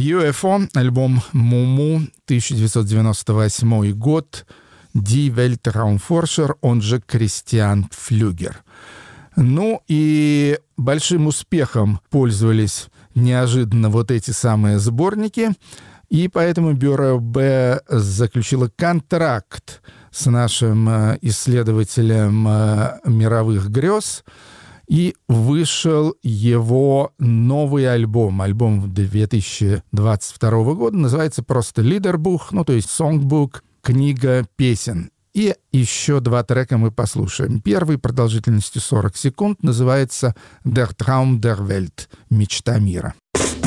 UFO, альбом «Муму», 1998 год, Die Weltraumforscher, он же Кристиан Флюгер. Ну и большим успехом пользовались неожиданно вот эти самые сборники, и поэтому Бюро Б заключило контракт с нашим исследователем мировых грез, и вышел его новый альбом 2022 года, называется просто «Лидербух», ну то есть «Сонгбук», книга песен. И еще 2 трека мы послушаем. Первый продолжительностью 40 секунд называется «Der Traum der Welt», «Мечта мира».